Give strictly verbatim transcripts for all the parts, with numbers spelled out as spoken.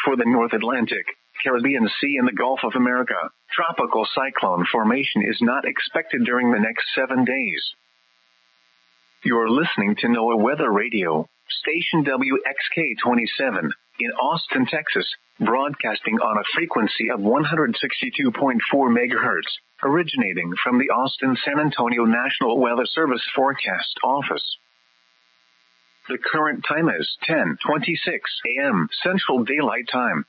for the North Atlantic, Caribbean Sea and the Gulf of America. Tropical cyclone formation is not expected during the next seven days. You're listening to NOAA Weather Radio, station W X K twenty-seven, in Austin, Texas, broadcasting on a frequency of one hundred sixty-two point four megahertz, originating from the Austin-San Antonio National Weather Service Forecast Office. The current time is ten twenty-six a.m. Central Daylight Time.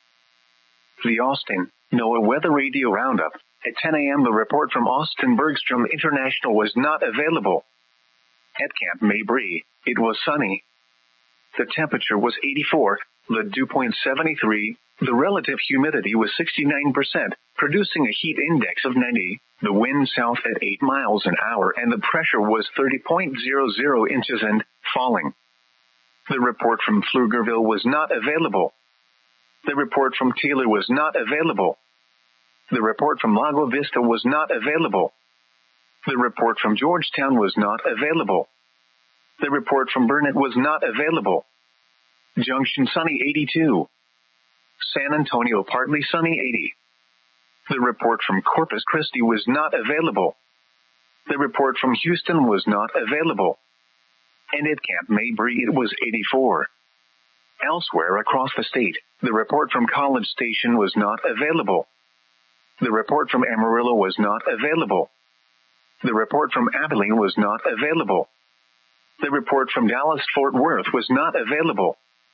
The Austin NOAA Weather Radio Roundup. At ten a.m. the report from Austin Bergstrom International was not available. At Camp Mabry, it was sunny. The temperature was eighty-four, the dew point seventy-three, the relative humidity was sixty-nine percent, producing a heat index of ninety, the wind south at eight miles an hour, and the pressure was thirty point zero zero inches and falling. The report from Pflugerville was not available. The report from Taylor was not available. The report from Lago Vista was not available. The report from Georgetown was not available. The report from Burnett was not available. Junction sunny eighty-two. San Antonio partly sunny eighty. The report from Corpus Christi was not available. The report from Houston was not available. And at Camp Mabry it was eighty-four. Elsewhere across the state, the report from College Station was not available. The report from Amarillo was not available. The report from Abilene was not available. The report from Dallas-Fort Worth was not available.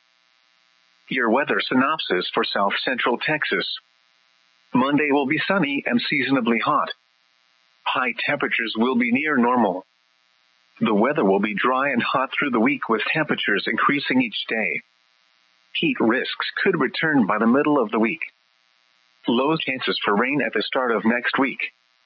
Your weather synopsis for South Central Texas. Monday will be sunny and seasonably hot. High temperatures will be near normal. The weather will be dry and hot through the week with temperatures increasing each day. Heat risks could return by the middle of the week. Low chances for rain at the start of next week.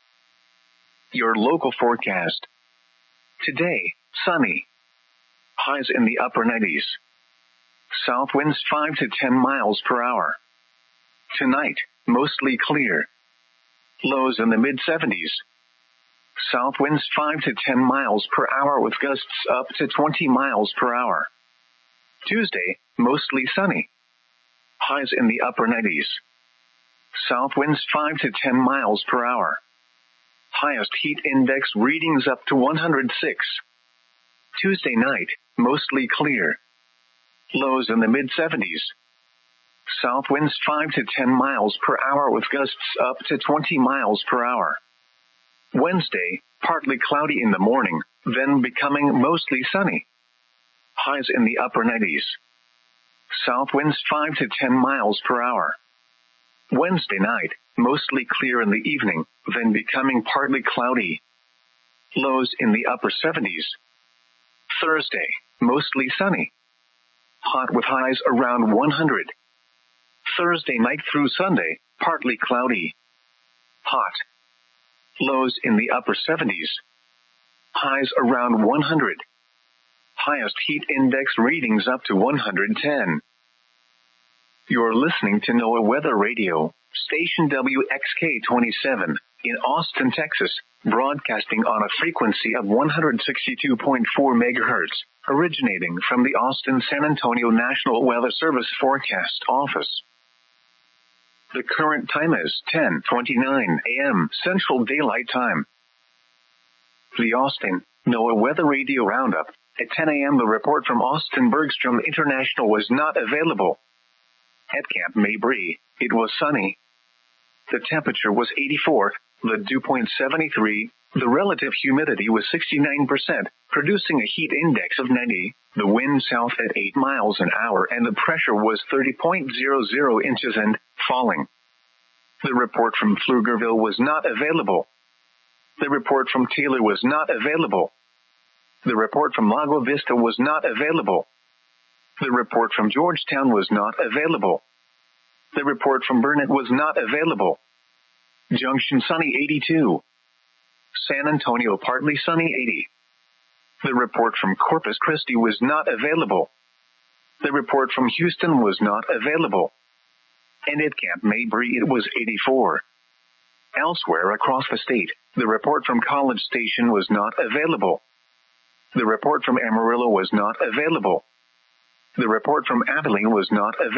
Your local forecast. Today, sunny. Highs in the upper nineties. South winds five to ten miles per hour. Tonight, mostly clear. Lows in the mid seventies. South winds five to ten miles per hour with gusts up to twenty miles per hour. Tuesday, mostly sunny. Highs in the upper nineties. South winds five to ten miles per hour. Highest heat index readings up to one hundred six. Tuesday night, mostly clear. Lows in the mid seventies. South winds five to ten miles per hour with gusts up to twenty miles per hour. Wednesday, partly cloudy in the morning, then becoming mostly sunny. Highs in the upper nineties. South winds five to ten miles per hour. Wednesday night, mostly clear in the evening, then becoming partly cloudy. Lows in the upper seventies. Thursday, mostly sunny. Hot with highs around one hundred. Thursday night through Sunday, partly cloudy. Hot. Lows in the upper seventies. Highs around one hundred. Highest heat index readings up to one hundred ten. You're listening to NOAA Weather Radio, station W X K twenty-seven, in Austin, Texas, broadcasting on a frequency of one hundred sixty-two point four megahertz, originating from the Austin-San Antonio National Weather Service Forecast Office. The current time is ten twenty-nine a.m. Central Daylight Time. The Austin NOAA Weather Radio Roundup. At ten a.m. the report from Austin Bergstrom International was not available. At Camp Mabry, it was sunny. The temperature was eighty-four, the dew point seventy-three, the relative humidity was sixty-nine percent, producing a heat index of ninety, the wind south at eight miles an hour, and the pressure was thirty point zero zero inches and falling. The report from Pflugerville was not available. The report from Taylor was not available. The report from Lago Vista was not available. The report from Georgetown was not available. The report from Burnett was not available. Junction sunny eighty-two. San Antonio partly sunny eighty. The report from Corpus Christi was not available. The report from Houston was not available. And at Camp Mabry it was eighty-four. Elsewhere across the state, the report from College Station was not available. The report from Amarillo was not available. The report from Abilene was not available.